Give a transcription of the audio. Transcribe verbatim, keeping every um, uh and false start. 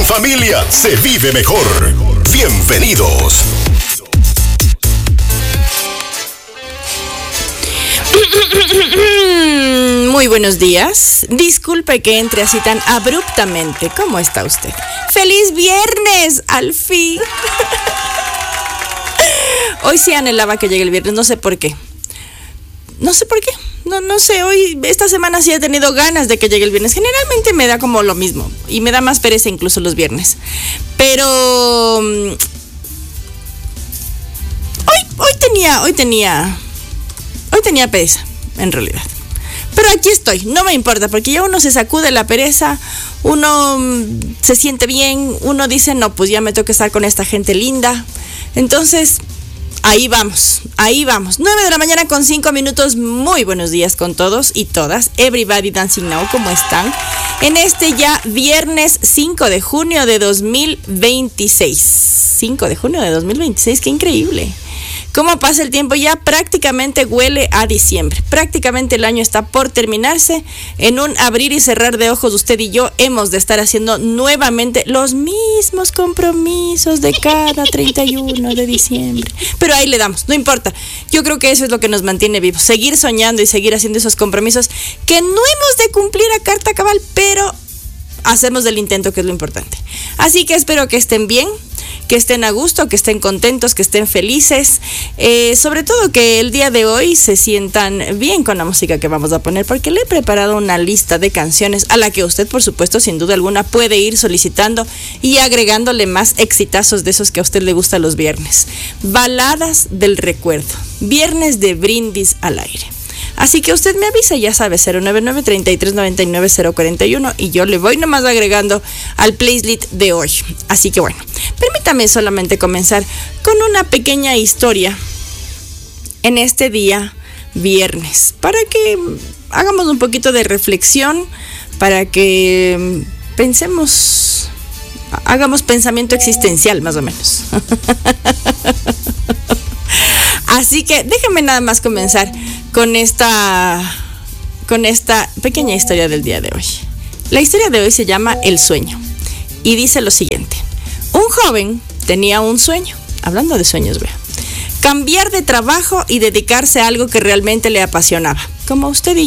familia se vive mejor. Bienvenidos. Muy buenos días. Disculpe que entre así tan abruptamente. ¿Cómo está usted? ¡Feliz viernes! ¡Al fin! Hoy sí anhelaba que llegue el viernes, no sé por qué. No sé por qué. No, no sé, hoy, esta semana sí he tenido ganas de que llegue el viernes. Generalmente me da como lo mismo. Y me da más pereza incluso los viernes. Pero... Hoy, hoy tenía... Hoy tenía... Hoy tenía pereza, en realidad. Pero aquí estoy, no me importa, porque ya uno se sacude la pereza, uno mm, se siente bien, uno dice, no, pues ya me toca estar con esta gente linda. Entonces, ahí vamos, ahí vamos. nueve de la mañana con cinco minutos, muy buenos días con todos y todas. Everybody Dancing Now, ¿cómo están? En este ya viernes cinco de junio de dos mil veintiséis. cinco de junio de dos mil veintiséis, qué increíble. ¿Cómo pasa el tiempo? Ya prácticamente huele a diciembre. Prácticamente el año está por terminarse. En un abrir y cerrar de ojos, usted y yo hemos de estar haciendo nuevamente los mismos compromisos de cada treinta y uno de diciembre. Pero ahí le damos, no importa. Yo creo que eso es lo que nos mantiene vivos. Seguir soñando y seguir haciendo esos compromisos que no hemos de cumplir a carta cabal, pero hacemos del intento, que es lo importante. Así que espero que estén bien, que estén a gusto, que estén contentos, que estén felices, eh, sobre todo que el día de hoy se sientan bien con la música que vamos a poner, porque le he preparado una lista de canciones a la que usted, por supuesto, sin duda alguna, puede ir solicitando y agregándole más exitazos de esos que a usted le gustan los viernes. Baladas del recuerdo, viernes de brindis al aire. Así que usted me avisa, ya sabe, cero nueve nueve, treinta y tres, noventa y nueve, cero cuarenta y uno, y yo le voy nomás agregando al playlist de hoy. Así que bueno, permítame solamente comenzar con una pequeña historia en este día viernes, para que hagamos un poquito de reflexión, para que pensemos, hagamos pensamiento existencial más o menos. Así que déjenme nada más comenzar con esta, con esta pequeña historia del día de hoy. La historia de hoy se llama El sueño y dice lo siguiente. Un joven tenía un sueño, hablando de sueños, vea, cambiar de trabajo y dedicarse a algo que realmente le apasionaba, como usted y